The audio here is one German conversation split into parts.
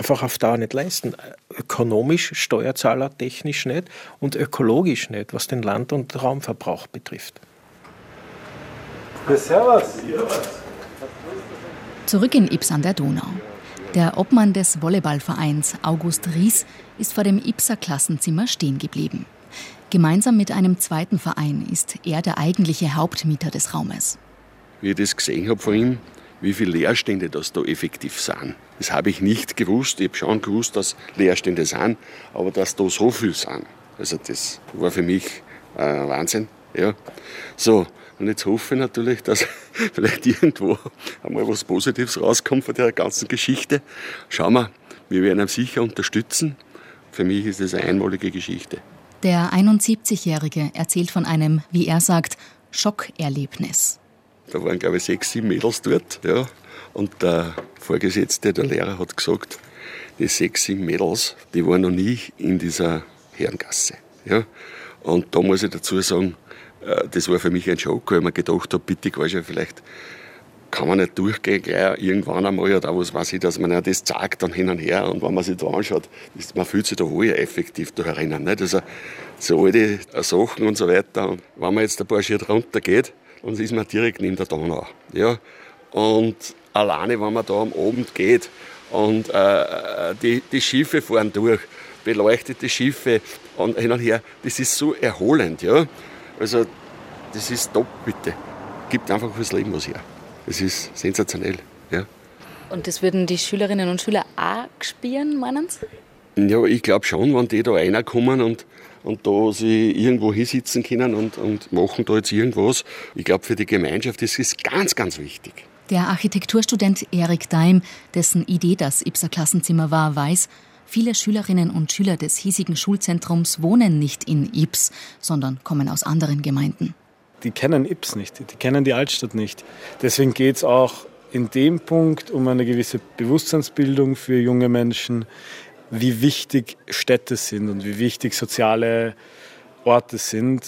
einfach auf Dauer nicht leisten. Ökonomisch, steuerzahlertechnisch nicht und ökologisch nicht, was den Land- und Raumverbrauch betrifft. Ja, servus. Zurück in Ybbs an der Donau. Der Obmann des Volleyballvereins, August Ries, ist vor dem Ybbser Klassenzimmer stehen geblieben. Gemeinsam mit einem zweiten Verein ist er der eigentliche Hauptmieter des Raumes. Wie ich das gesehen habe von ihm, wie viele Leerstände das da effektiv sind. Das habe ich nicht gewusst. Ich habe schon gewusst, dass Leerstände sind, aber dass da so viel sind. Also das war für mich Wahnsinn. Ja. So, und jetzt hoffe ich natürlich, dass vielleicht irgendwo einmal was Positives rauskommt von der ganzen Geschichte. Schauen wir werden ihn sicher unterstützen. Für mich ist das eine einmalige Geschichte. Der 71-Jährige erzählt von einem, wie er sagt, Schockerlebnis. Da waren, glaube ich, 6, 7 Mädels dort. Ja. Und der Vorgesetzte, der Lehrer, hat gesagt, die 6, 7 Mädels, die waren noch nie in dieser Herrengasse. Ja. Und da muss ich dazu sagen, das war für mich ein Schock, weil ich mir gedacht habe, bitte, vielleicht kann man nicht durchgehen, gleich irgendwann einmal, oder was weiß ich, dass man ja das zeigt, dann hin und her. Und wenn man sich da anschaut, man fühlt sich da wohl effektiv da herinnen. Nicht? Also, so alte Sachen und so weiter. Und wenn man jetzt ein paar Schritte runter geht, dann ist man direkt neben der Donau. Ja? Und alleine, wenn man da am Abend geht und die Schiffe fahren durch, beleuchtete Schiffe und hin und her, das ist so erholend. Ja? Also, das ist top, bitte. Gibt einfach fürs Leben was her. Das ist sensationell. Ja. Und das würden die Schülerinnen und Schüler auch spüren, meinen Sie? Ja, ich glaube schon, wenn die da reinkommen und da sie irgendwo hinsitzen können und machen da jetzt irgendwas. Ich glaube, für die Gemeinschaft ist es ganz, ganz wichtig. Der Architekturstudent Erik Daim, dessen Idee das Ybbser Klassenzimmer war, weiß, viele Schülerinnen und Schüler des hiesigen Schulzentrums wohnen nicht in Ybbs, sondern kommen aus anderen Gemeinden. Die kennen Ybbs nicht, die kennen die Altstadt nicht. Deswegen geht es auch in dem Punkt um eine gewisse Bewusstseinsbildung für junge Menschen, wie wichtig Städte sind und wie wichtig soziale Orte sind,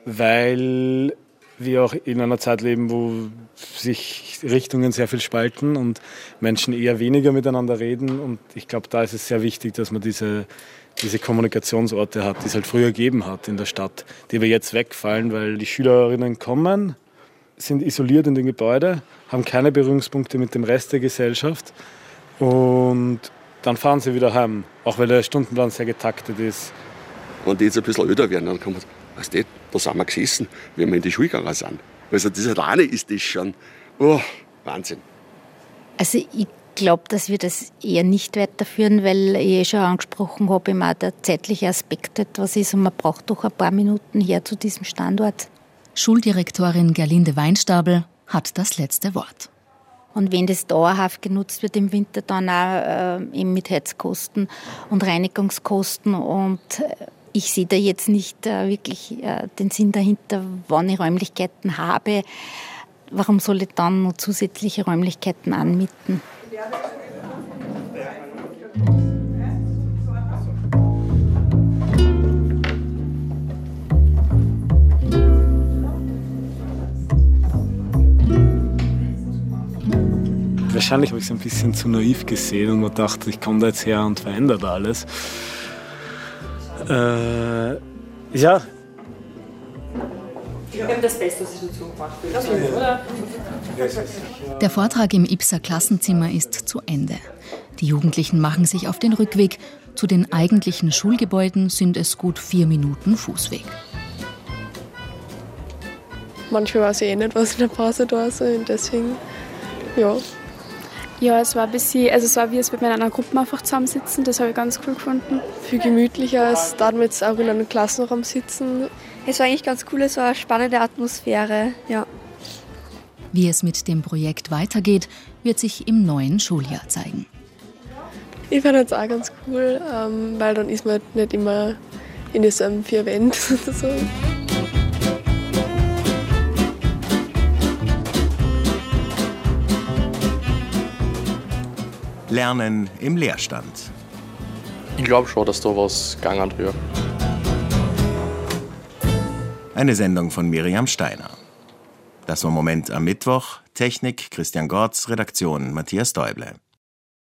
weil wir auch in einer Zeit leben, wo sich Richtungen sehr viel spalten und Menschen eher weniger miteinander reden. Und ich glaube, da ist es sehr wichtig, dass man diese Kommunikationsorte hat, die es halt früher gegeben hat in der Stadt, die aber jetzt wegfallen, weil die Schülerinnen kommen, sind isoliert in den Gebäuden, haben keine Berührungspunkte mit dem Rest der Gesellschaft und dann fahren sie wieder heim, auch weil der Stundenplan sehr getaktet ist. Wenn die jetzt ein bisschen älter werden, dann kommt man, weißt du, da sind wir gesessen, wie wir in die Schule gegangen sind. Also das alleine ist das schon Wahnsinn. Also ich glaube, dass wir das eher nicht weiterführen, weil ich schon angesprochen habe, immer der zeitliche Aspekt etwas ist und man braucht doch ein paar Minuten her zu diesem Standort. Schuldirektorin Gerlinde Weinstabel hat das letzte Wort. Und wenn das dauerhaft genutzt wird im Winter, dann auch eben mit Heizkosten und Reinigungskosten. Und ich sehe da jetzt nicht wirklich den Sinn dahinter, wann ich Räumlichkeiten habe. Warum soll ich dann noch zusätzliche Räumlichkeiten anmieten? Wahrscheinlich habe ich es ein bisschen zu naiv gesehen und man dachte, ich komme da jetzt her und verändert alles. Ja. Wir haben das beste Situation gemacht, oder? Der Vortrag im Ybbser Klassenzimmer ist zu Ende. Die Jugendlichen machen sich auf den Rückweg. Zu den eigentlichen Schulgebäuden sind es gut 4 Minuten Fußweg. Manchmal weiß ich eh nicht, was in der Pause da ist und deswegen, ja. Ja, es war ein bisschen, also es war wie es mit einer Gruppe einfach zusammensitzen, das habe ich ganz cool gefunden. Viel gemütlicher, als da wir jetzt auch in einem Klassenraum sitzen. Es war eigentlich ganz cool, es war eine spannende Atmosphäre, ja. Wie es mit dem Projekt weitergeht, wird sich im neuen Schuljahr zeigen. Ich fand es auch ganz cool, weil dann ist man halt nicht immer in diesem 4 Wänden sozusagen. Lernen im Leerstand. Ich glaube schon, dass da was gegangen wird. Eine Sendung von Miriam Steiner. Das war Moment am Mittwoch. Technik Christian Gorz, Redaktion Matthias Däuble.